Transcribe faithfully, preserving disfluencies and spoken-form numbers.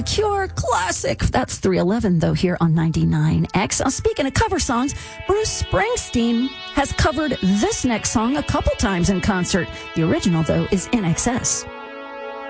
Cure classic. That's three eleven, though, here on ninety-nine X. Now, speaking of cover songs, Bruce Springsteen has covered this next song a couple times in concert. The original, though, is In Excess.